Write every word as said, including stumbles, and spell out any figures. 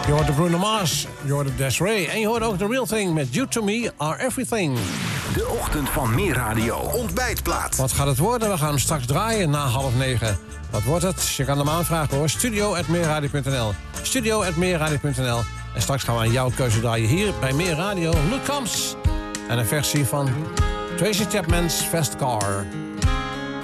Je hoort de Bruno Mars, je hoort de Desiree en je hoort ook The Real Thing met You To Me Are Everything. De ochtend van Meer Radio. Ontbijtplaat. Wat gaat het worden? We gaan hem straks draaien na half negen. Wat wordt het? Je kan hem aanvragen hoor. studio at meerradio punt n l studio at meerradio punt n l En straks gaan we aan jouw keuze draaien hier bij Meer Radio. Luke Combs. En een versie van Tracy Chapman's Fast Car.